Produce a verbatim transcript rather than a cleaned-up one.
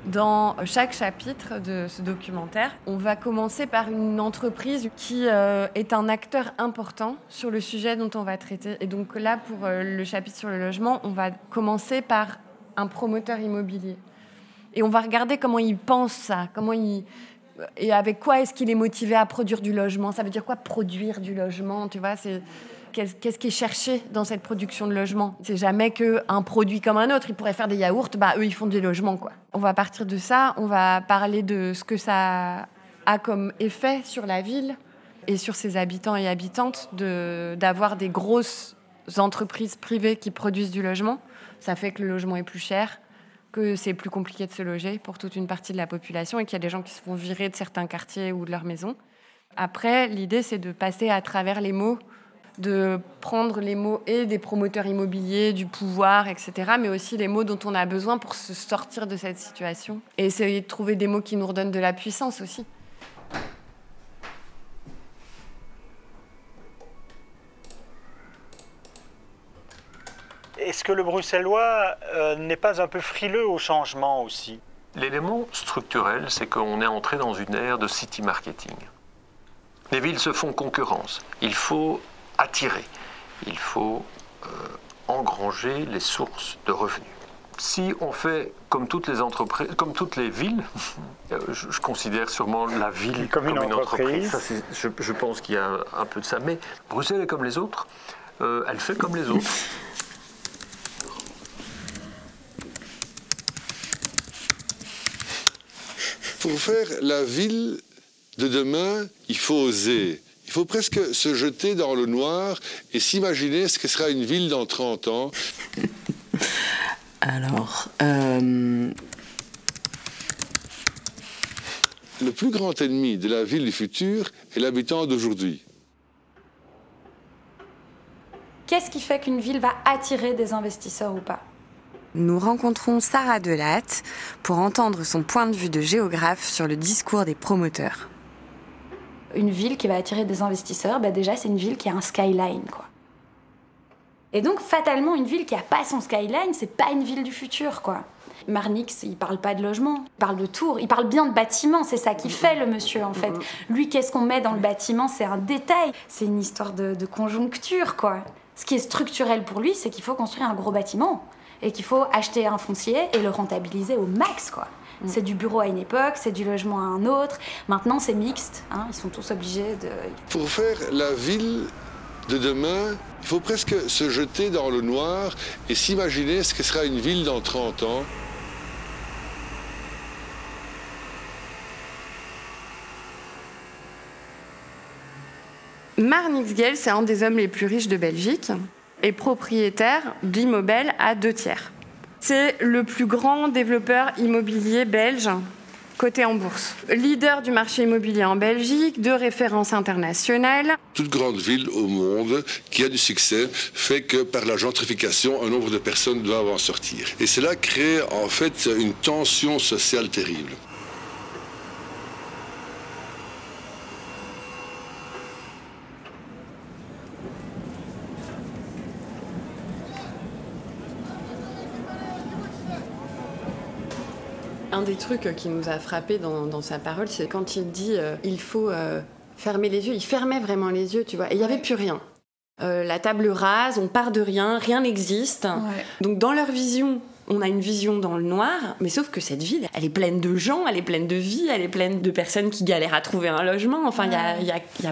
Dans chaque chapitre de ce documentaire, on va commencer par une entreprise qui euh, est un acteur important sur le sujet dont on va traiter. Et donc là, pour euh, le chapitre sur le logement, on va commencer par un promoteur immobilier. Et on va regarder comment il pense ça, comment il... et avec quoi est-ce qu'il est motivé à produire du logement. Ça veut dire quoi, produire du logement, tu vois, c'est... Qu'est-ce qui est cherché dans cette production de logement ? C'est jamais qu'un produit comme un autre. Ils pourraient faire des yaourts, bah, eux, ils font des logements, quoi. On va partir de ça, on va parler de ce que ça a comme effet sur la ville et sur ses habitants et habitantes de, d'avoir des grosses entreprises privées qui produisent du logement. Ça fait que le logement est plus cher, que c'est plus compliqué de se loger pour toute une partie de la population et qu'il y a des gens qui se font virer de certains quartiers ou de leur maison. Après, l'idée, c'est de passer à travers les mots, de prendre les mots et des promoteurs immobiliers, du pouvoir, et cetera, mais aussi les mots dont on a besoin pour se sortir de cette situation. Et essayer de trouver des mots qui nous redonnent de la puissance aussi. Est-ce que le bruxellois euh, n'est pas un peu frileux au changement aussi ? L'élément structurel, c'est qu'on est entré dans une ère de city marketing. Les villes se font concurrence. Il faut attirer. Il faut euh, engranger les sources de revenus. Si on fait comme toutes les entreprises, comme toutes les villes, je, je considère sûrement la ville comme, comme une, une entreprise. entreprise. Ça, je, je pense qu'il y a un peu de ça. Mais Bruxelles est comme les autres. Euh, elle fait comme les autres. Pour faire la ville de demain, il faut oser. Il faut presque se jeter dans le noir et s'imaginer ce que sera une ville dans trente ans. Alors... Euh... Le plus grand ennemi de la ville du futur est l'habitant d'aujourd'hui. Qu'est-ce qui fait qu'une ville va attirer des investisseurs ou pas ? Nous rencontrons Sarah Delatte pour entendre son point de vue de géographe sur le discours des promoteurs. Une ville qui va attirer des investisseurs, bah déjà c'est une ville qui a un skyline, quoi. Et donc fatalement une ville qui a pas son skyline, c'est pas une ville du futur, quoi. Marnix, il parle pas de logement, il parle de tours, il parle bien de bâtiments, c'est ça qui fait le monsieur en fait. Lui, qu'est-ce qu'on met dans le bâtiment, c'est un détail, c'est une histoire de, de conjoncture, quoi. Ce qui est structurel pour lui, c'est qu'il faut construire un gros bâtiment et qu'il faut acheter un foncier et le rentabiliser au max, quoi. Mm. C'est du bureau à une époque, c'est du logement à un autre. Maintenant, c'est mixte. Hein, ils sont tous obligés de... Pour faire la ville de demain, il faut presque se jeter dans le noir et s'imaginer ce que sera une ville dans trente ans. Marnix Geel, c'est un des hommes les plus riches de Belgique et propriétaire d'Immobel à deux tiers. C'est le plus grand développeur immobilier belge coté en bourse. Leader du marché immobilier en Belgique, de référence internationale. Toute grande ville au monde qui a du succès fait que par la gentrification, un nombre de personnes doivent en sortir. Et cela crée en fait une tension sociale terrible. Un des trucs qui nous a frappé dans, dans sa parole, c'est quand il dit euh, il faut euh, fermer les yeux. Il fermait vraiment les yeux, tu vois. Et il n'y avait plus rien. Euh, la table rase, on part de rien, rien n'existe. Ouais. Donc dans leur vision, on a une vision dans le noir, mais sauf que cette ville, elle est pleine de gens, elle est pleine de vie, elle est pleine de personnes qui galèrent à trouver un logement. Enfin, il ouais. y, a, y, a, y a